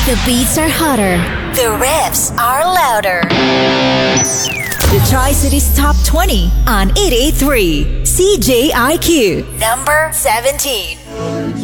The beats are hotter. The riffs are louder. The Tri-Cities Top 20 on 883 CJIQ. Number 17.